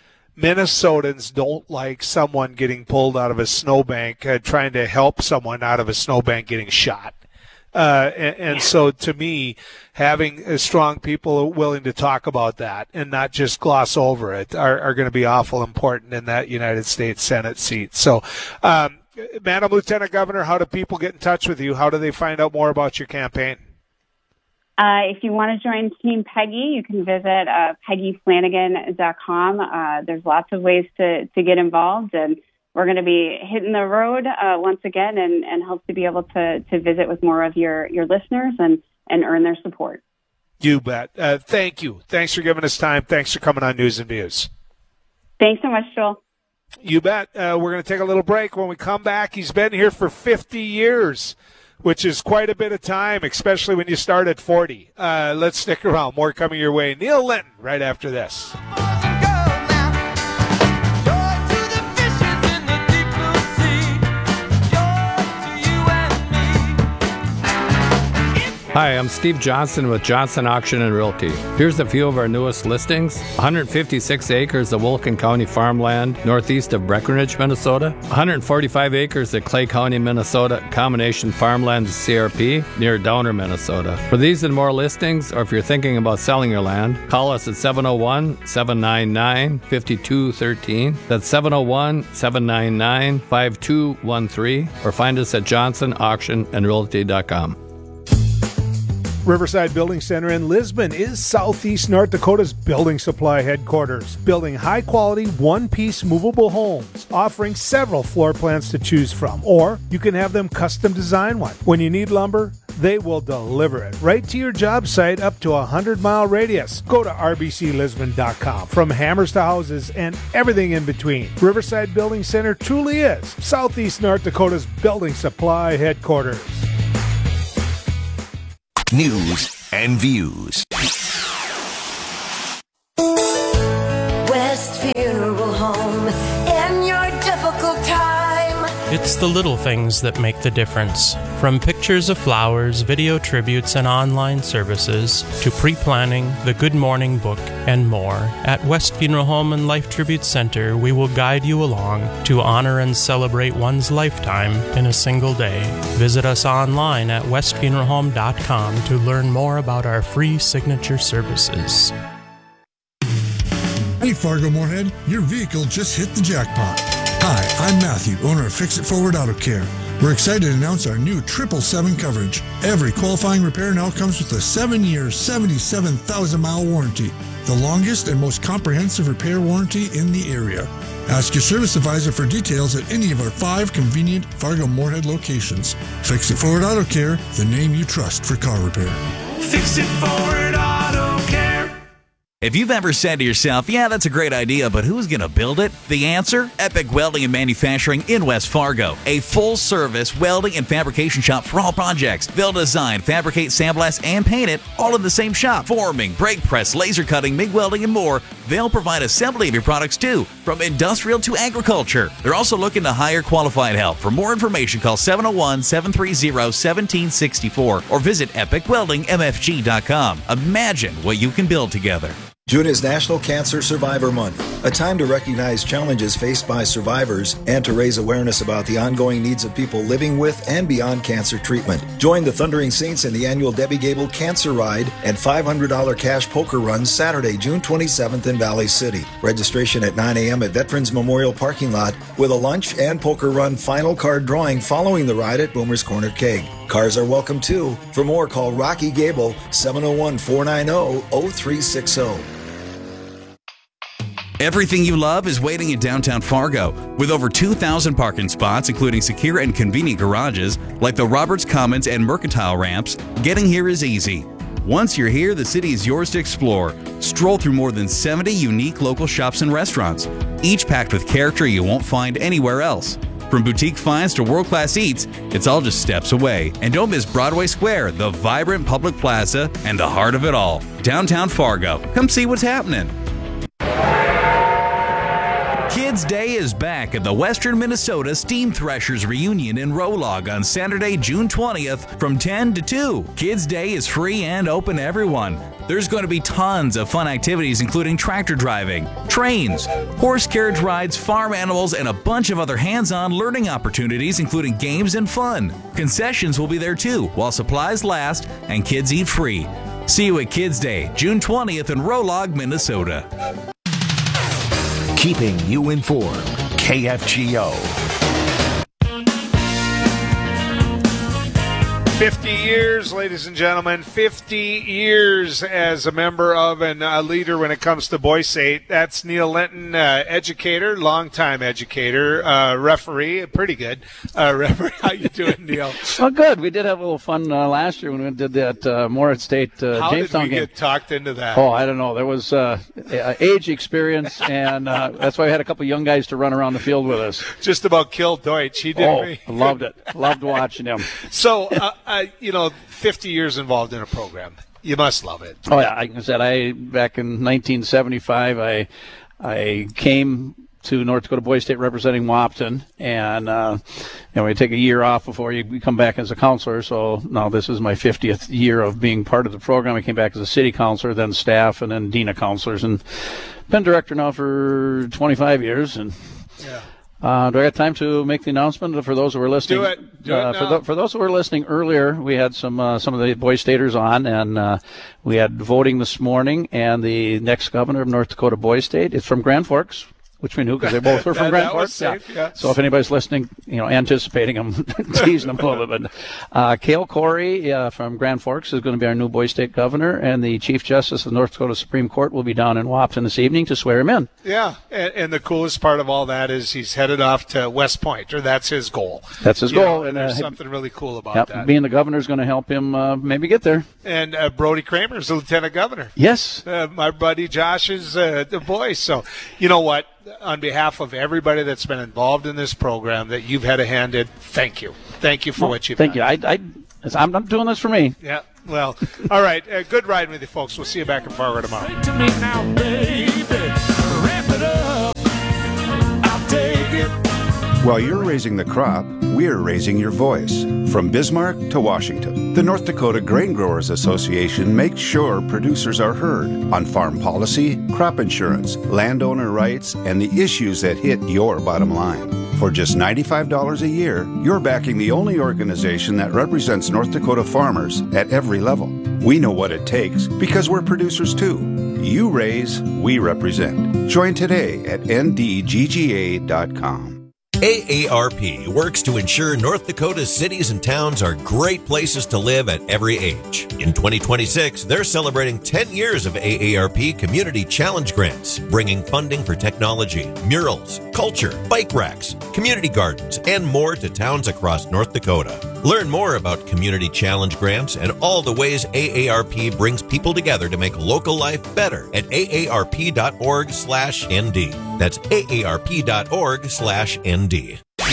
Minnesotans don't like someone getting pulled out of a snowbank, uh, trying to help someone out of a snowbank getting shot. Uh, and, and so, to me, having uh, strong people willing to talk about that and not just gloss over it are, are going to be awful important in that United States Senate seat. So, um, Madam Lieutenant Governor, how do people get in touch with you? How do they find out more about your campaign? Uh, if you want to join Team Peggy, you can visit uh, peggy flanagan dot com. Uh, there's lots of ways to, to get involved, and we're going to be hitting the road uh, once again, and, and hope to be able to, to visit with more of your, your listeners and, and earn their support. You bet. Uh, thank you. Thanks for giving us time. Thanks for coming on News and Views. Thanks so much, Joel. You bet. Uh, we're going to take a little break. When we come back, he's been here for fifty years, which is quite a bit of time, especially when you start at forty. Uh, let's stick around. More coming your way. Neil Linton right after this. Hi, I'm Steve Johnson with Johnson Auction and Realty. Here's a few of our newest listings. one hundred fifty-six acres of Wilkin County farmland northeast of Breckenridge, Minnesota. one hundred forty-five acres of Clay County, Minnesota, combination farmland C R P near Downer, Minnesota. For these and more listings, or if you're thinking about selling your land, call us at seven oh one, seven nine nine, five two one three. That's seven oh one, seven nine nine, five two one three. Or find us at johnson auction and realty dot com. Riverside Building Center in Lisbon is Southeast North Dakota's building supply headquarters, building high-quality, one-piece movable homes, offering several floor plans to choose from, or you can have them custom design one. When you need lumber, they will deliver it right to your job site up to a hundred-mile radius. Go to r b c lisbon dot com. From hammers to houses and everything in between, Riverside Building Center truly is Southeast North Dakota's building supply headquarters. News and views. West Funeral Home in your difficult time. It's the little things that make the difference. From pictures of flowers, video tributes, and online services, to pre-planning, the Good Morning book, and more, at West Funeral Home and Life Tribute Center, we will guide you along to honor and celebrate one's lifetime in a single day. Visit us online at west funeral home dot com to learn more about our free signature services. Hey Fargo Moorhead, your vehicle just hit the jackpot. Hi, I'm Matthew, owner of Fix It Forward Auto Care. We're excited to announce our new triple seven coverage. Every qualifying repair now comes with a seven-year, seventy-seven thousand mile warranty, the longest and most comprehensive repair warranty in the area. Ask your service advisor for details at any of our five convenient Fargo Moorhead locations. Fix It Forward Auto Care, the name you trust for car repair. Fix It Forward Auto Care. If you've ever said to yourself, yeah, that's a great idea, but who's going to build it? The answer? Epic Welding and Manufacturing in West Fargo. A full-service welding and fabrication shop for all projects. They'll design, fabricate, sandblast, and paint it all in the same shop. Forming, brake press, laser cutting, MIG welding, and more. They'll provide assembly of your products, too, from industrial to agriculture. They're also looking to hire qualified help. For more information, call seven oh one, seven three zero, one seven six four or visit epic welding m f g dot com. Imagine what you can build together. June is National Cancer Survivor Month, a time to recognize challenges faced by survivors and to raise awareness about the ongoing needs of people living with and beyond cancer treatment. Join the Thundering Saints in the annual Debbie Gable Cancer Ride and five hundred dollars cash poker run Saturday, June twenty-seventh in Valley City. Registration at nine a.m. at Veterans Memorial Parking Lot with a lunch and poker run final card drawing following the ride at Boomer's Corner Keg. Cars are welcome too. For more, call Rocky Gable, seven oh one, four nine zero, zero three six zero. Everything you love is waiting in downtown Fargo. With over two thousand parking spots, including secure and convenient garages like the Roberts Commons and Mercantile ramps, getting here is easy. Once you're here, the city is yours to explore. Stroll through more than seventy unique local shops and restaurants, each packed with character you won't find anywhere else. From boutique finds to world-class eats, it's all just steps away. And don't miss Broadway Square, the vibrant public plaza, and the heart of it all, downtown Fargo. Come see what's happening. Kids Day is back at the Western Minnesota Steam Threshers Reunion in Rolog on Saturday, June twentieth from ten to two. Kids Day is free and open to everyone. There's going to be tons of fun activities including tractor driving, trains, horse carriage rides, farm animals, and a bunch of other hands-on learning opportunities including games and fun. Concessions will be there too while supplies last and kids eat free. See you at Kids Day, June twentieth in Rolog, Minnesota. Keeping you informed. K F G O. fifty years, ladies and gentlemen, fifty years as a member of and a leader when it comes to Boy State. That's Neil Linton, uh, educator, longtime educator, uh, referee, pretty good. Uh, referee, how you doing, Neil? Well, good. We did have a little fun uh, last year when we did that uh, Moritz State uh, how Jamestown did we game. Get talked into that? Oh, I don't know. There was uh, age experience, and uh, that's why we had a couple young guys to run around the field with us. Just about killed Deutsch. He did. Oh, me. loved it. Loved watching him. So, uh, uh, you know, fifty years involved in a program. You must love it. Oh, yeah. Like I said, I back in nineteen seventy-five, I I came to North Dakota Boys State representing Wahpeton, and uh, you know, we take a year off before you come back as a counselor. So now this is my fiftieth year of being part of the program. I came back as a city counselor, then staff, and then dean of counselors, and been director now for twenty-five years. And yeah. Uh, do I have time to make the announcement for those who were listening? Do it. Do uh, it now. For, the, for those who were listening earlier, we had some uh, some of the Boy Staters on, and uh, we had voting this morning. And the next governor of North Dakota Boy State is from Grand Forks, which we knew because they both were from That- Grand that was Forks. safe, yeah. So if anybody's listening, you know, anticipating them, teasing them a little bit. But uh, Cale Corey uh, from Grand Forks is going to be our new Boys State Governor, and the Chief Justice of the North Dakota Supreme Court will be down in Wahpeton this evening to swear him in. Yeah, and, and the coolest part of all that is he's headed off to West Point, or that's his goal. That's his You goal. know, and and there's uh, something really cool about yep, that. being the governor is going to help him uh, maybe get there. And uh, Brody Kramer is the lieutenant governor. Yes. Uh, my buddy Josh's uh, the voice. So, you know what? On behalf of everybody that's been involved in this program that you've had a hand in, thank you. Thank you for Well, what you've thank done. you. I, I, I'm not doing this for me. Yeah. Well, all right. Uh, good riding with you, folks. We'll see you back in Fargo tomorrow. To me now, baby. Wrap it up. I'll take it. While you're raising the crop, we're raising your voice. From Bismarck to Washington, the North Dakota Grain Growers Association makes sure producers are heard on farm policy, crop insurance, landowner rights, and the issues that hit your bottom line. For just ninety-five dollars a year, you're backing the only organization that represents North Dakota farmers at every level. We know what it takes because we're producers too. You raise, we represent. Join today at N D G G A dot com. A A R P works to ensure North Dakota's cities and towns are great places to live at every age. In twenty twenty-six, they're celebrating ten years of A A R P Community Challenge Grants, bringing funding for technology, murals, culture, bike racks, community gardens, and more to towns across North Dakota. Learn more about Community Challenge Grants and all the ways A A R P brings people together to make local life better at A A R P dot org slash N D. That's A A R P dot org slash N D.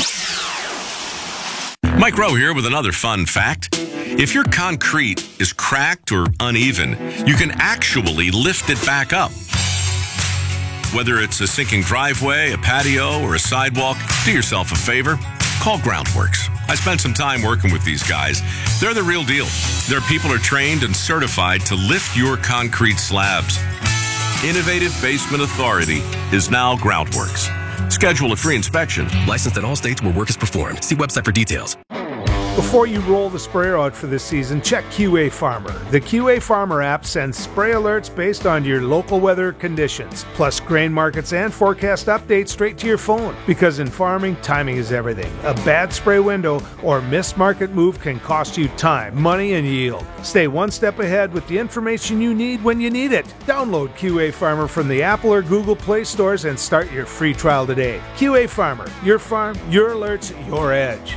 Mike Rowe here with another fun fact. If your concrete is cracked or uneven, you can actually lift it back up. Whether it's a sinking driveway, a patio, or a sidewalk, do yourself a favor. Call Groundworks. I spent some time working with these guys. They're the real deal. Their people are trained and certified to lift your concrete slabs. Innovative Basement Authority is now Groundworks. Schedule a free inspection. Licensed in all states where work is performed. See website for details. Before you roll the sprayer out for this season, check Q A Farmer. The Q A Farmer app sends spray alerts based on your local weather conditions, plus grain markets and forecast updates straight to your phone. Because in farming, timing is everything. A bad spray window or missed market move can cost you time, money, and yield. Stay one step ahead with the information you need when you need it. Download Q A Farmer from the Apple or Google Play stores and start your free trial today. Q A Farmer, your farm, your alerts, your edge.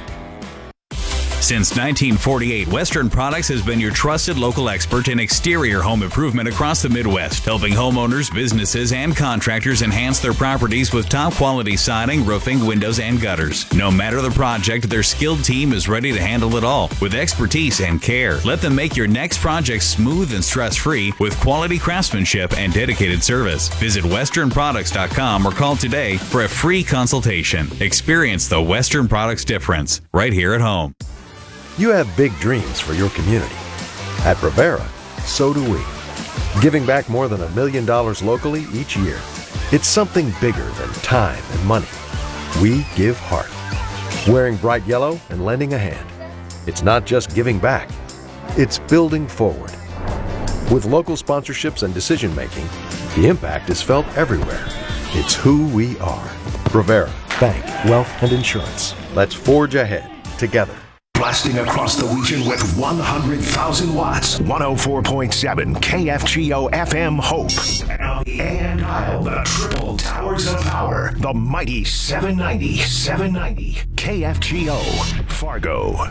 Since nineteen forty-eight, Western Products has been your trusted local expert in exterior home improvement across the Midwest, helping homeowners, businesses, and contractors enhance their properties with top-quality siding, roofing, windows, and gutters. No matter the project, their skilled team is ready to handle it all with expertise and care. Let them make your next project smooth and stress-free with quality craftsmanship and dedicated service. Visit western products dot com or call today for a free consultation. Experience the Western Products difference right here at home. You have big dreams for your community. At Rivera, so do we. Giving back more than a million dollars locally each year. It's something bigger than time and money. We give heart. Wearing bright yellow and lending a hand. It's not just giving back, it's building forward. With local sponsorships and decision making, the impact is felt everywhere. It's who we are. Rivera, bank, wealth, and insurance. Let's forge ahead together. Blasting across the region with one hundred thousand watts. one oh four point seven K F G O F M Hope. And on the A and dial, the triple towers of power. The mighty seven ninety, seven ninety K F G O Fargo.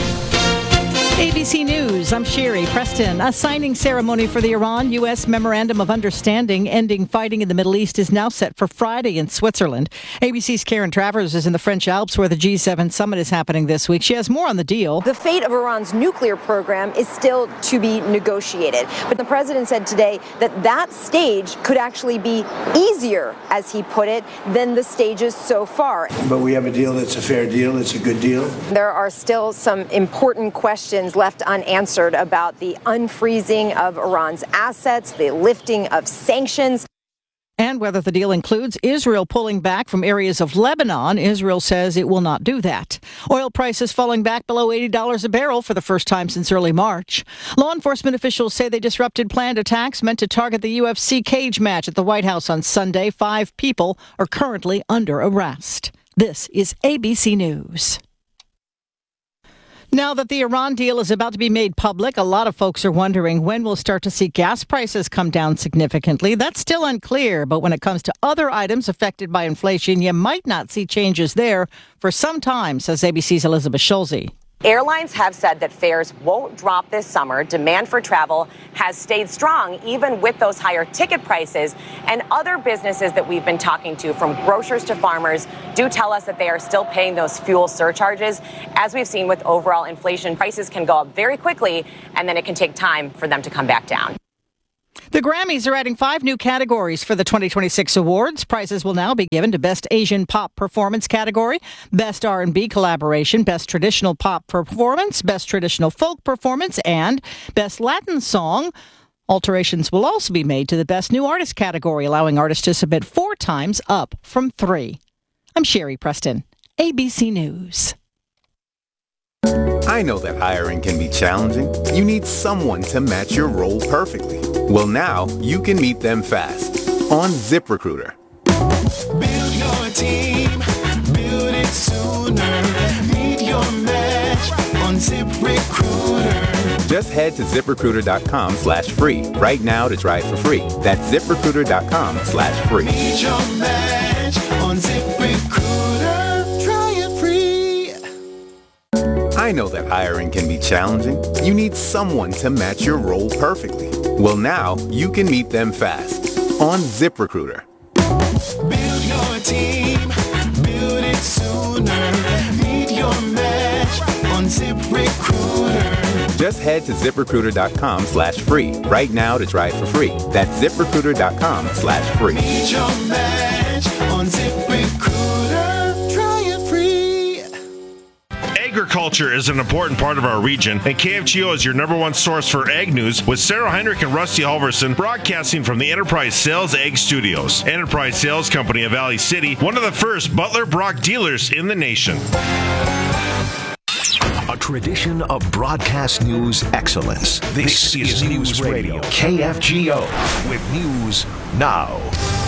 A B C News, I'm Sherry Preston. A signing ceremony for the Iran-U S Memorandum of Understanding ending fighting in the Middle East is now set for Friday in Switzerland. A B C's Karen Travers is in the French Alps where the G seven summit is happening this week. She has more on the deal. The fate of Iran's nuclear program is still to be negotiated. But the president said today that that stage could actually be easier, as he put it, than the stages so far. But we have a deal that's a fair deal. It's a good deal. There are still some important questions left unanswered about the unfreezing of Iran's assets, the lifting of sanctions. And whether the deal includes Israel pulling back from areas of Lebanon, Israel says it will not do that. Oil prices falling back below eighty dollars a barrel for the first time since early March. Law enforcement officials say they disrupted planned attacks meant to target the U F C cage match at the White House on Sunday. Five people are currently under arrest. This is A B C News. Now that the Iran deal is about to be made public, a lot of folks are wondering when we'll start to see gas prices come down significantly. That's still unclear, but when it comes to other items affected by inflation, you might not see changes there for some time, says A B C's Elizabeth Schulze. Airlines have said that fares won't drop this summer. Demand for travel has stayed strong, even with those higher ticket prices. And other businesses that we've been talking to, from grocers to farmers, do tell us that they are still paying those fuel surcharges. As we've seen with overall inflation, prices can go up very quickly, and then it can take time for them to come back down. The Grammys are adding five new categories for the twenty twenty-six awards. Prizes will now be given to Best Asian Pop Performance category, Best R and B Collaboration, Best Traditional Pop Performance, Best Traditional Folk Performance, and Best Latin Song. Alterations will also be made to the Best New Artist category, allowing artists to submit four times, up from three. I'm Sherry Preston, A B C News. I know that hiring can be challenging. You need someone to match your role perfectly. Well, now you can meet them fast on ZipRecruiter. Build your team, build it sooner. Meet your match on ZipRecruiter. Just head to ZipRecruiter.com slash free right now to try it for free. That's ZipRecruiter.com slash free. Meet your match on ZipRecruiter. Try it free. I know that hiring can be challenging. You need someone to match your role perfectly. Well, now you can meet them fast on ZipRecruiter. Build your team, build it sooner. Meet your match on ZipRecruiter. Just head to ZipRecruiter.com slash free right now to try it for free. That's ZipRecruiter.com slash free. Meet your match on ZipRecruiter. Try it free. Agriculture is an important part of our region, and K F G O is your number one source for ag news, with Sarah Heinrich and Rusty Halverson broadcasting from the Enterprise Sales Ag Studios. Enterprise Sales Company of Valley City, one of the first Butler Brock dealers in the nation. A tradition of broadcast news excellence. This, this is News Radio, K F G O, with news now.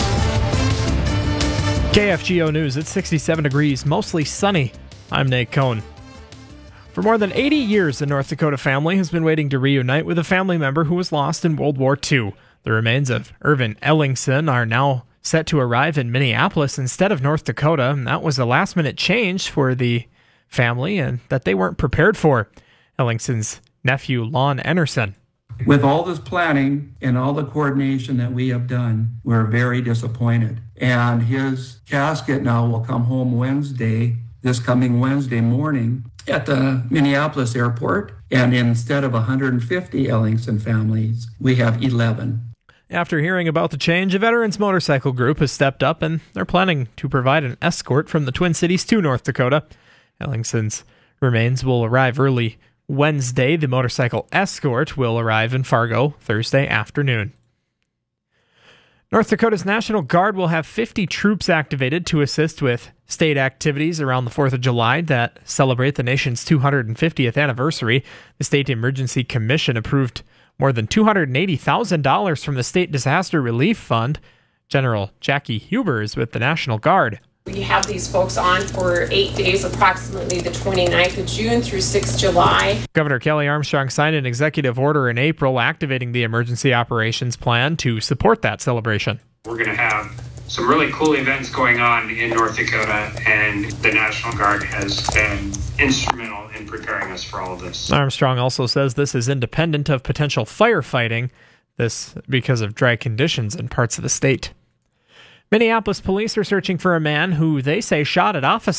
K F G O News, it's sixty-seven degrees, mostly sunny. I'm Nate Cohn. For more than eighty years, the North Dakota family has been waiting to reunite with a family member who was lost in World War Two. The remains of Irvin Ellingson are now set to arrive in Minneapolis instead of North Dakota, and that was a last-minute change for the family and that they weren't prepared for. Ellingson's nephew, Lon Enerson. With all this planning and all the coordination that we have done, we're very disappointed. And his casket now will come home Wednesday, this coming Wednesday morning, at the Minneapolis airport. And instead of one hundred fifty Ellingson families, we have eleven. After hearing about the change, a Veterans Motorcycle Group has stepped up, and they're planning to provide an escort from the Twin Cities to North Dakota. Ellingson's remains will arrive early Wednesday. The motorcycle escort will arrive in Fargo Thursday afternoon. North Dakota's National Guard will have fifty troops activated to assist with state activities around the fourth of July that celebrate the nation's two hundred fiftieth anniversary. The State Emergency Commission approved more than two hundred eighty thousand dollars from the State Disaster Relief Fund. General Jackie Huber is with the National Guard. We have these folks on for eight days, approximately the twenty-ninth of June through sixth of July. Governor Kelly Armstrong signed an executive order in April activating the Emergency Operations Plan to support that celebration. We're going to have some really cool events going on in North Dakota, and the National Guard has been instrumental in preparing us for all of this. Armstrong also says this is independent of potential firefighting, this because of dry conditions in parts of the state. Minneapolis police are searching for a man who they say shot at officers.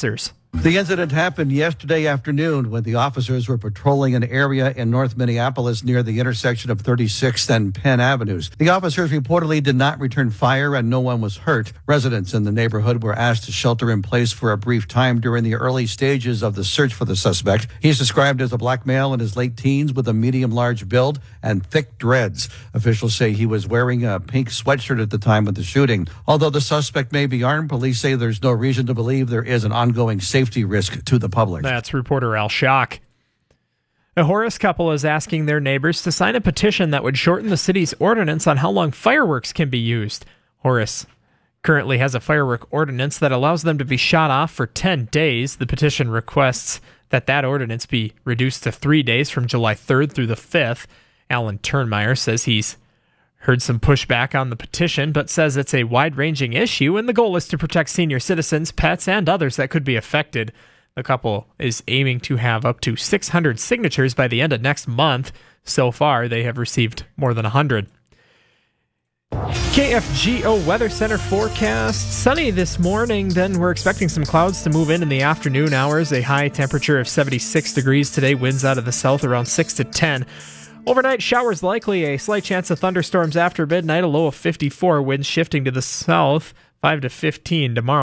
The incident happened yesterday afternoon when the officers were patrolling an area in North Minneapolis near the intersection of thirty-sixth and Penn Avenues. The officers reportedly did not return fire and no one was hurt. Residents in the neighborhood were asked to shelter in place for a brief time during the early stages of the search for the suspect. He's described as a black male in his late teens with a medium-large build and thick dreads. Officials say he was wearing a pink sweatshirt at the time of the shooting. Although the suspect may be armed, police say there's no reason to believe there is an ongoing safety risk to the public. That's reporter Al Schock. A Horace couple is asking their neighbors to sign a petition that would shorten the city's ordinance on how long fireworks can be used. Horace currently has a firework ordinance that allows them to be shot off for ten days. The petition requests that that ordinance be reduced to three days from July third through the fifth. Alan Turnmeyer says he's heard some pushback on the petition, but says it's a wide-ranging issue, and the goal is to protect senior citizens, pets, and others that could be affected. The couple is aiming to have up to six hundred signatures by the end of next month. So far, they have received more than one hundred. K F G O Weather Center forecast. Sunny this morning, then we're expecting some clouds to move in in the afternoon hours. A high temperature of seventy-six degrees today, winds out of the south around six to ten. Overnight showers likely, a slight chance of thunderstorms after midnight, a low of fifty-four, winds shifting to the south, five to fifteen tomorrow.